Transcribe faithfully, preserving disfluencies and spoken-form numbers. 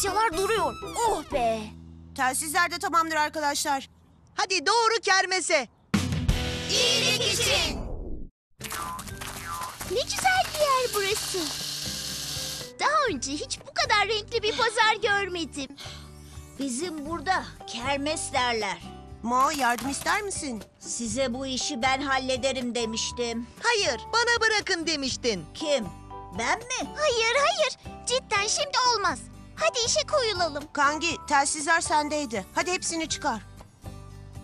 Dosyalar duruyor. Oh be. Telsizler de tamamdır arkadaşlar. Hadi doğru kermese. İyilik için. Ne güzel bir yer burası. Daha önce hiç bu kadar renkli bir pazar görmedim. Bizim burada kermes derler. Mo, yardım ister misin? Size bu işi ben hallederim demiştim. Hayır, bana bırakın demiştin. Kim? Ben mi? Hayır hayır. Cidden şimdi olmaz. Hadi işe koyulalım. Kangi, telsizler sendeydi. Hadi hepsini çıkar.